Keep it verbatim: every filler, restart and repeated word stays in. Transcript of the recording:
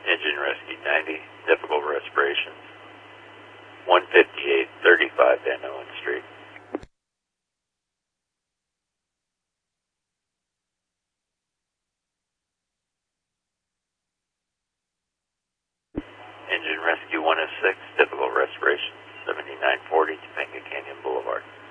Engine Rescue ninety, difficult respirations. one fifty-eight thirty-five Van Owen Street. Engine Rescue one oh six, difficult respiration, seventy-nine forty Topanga Canyon Boulevard.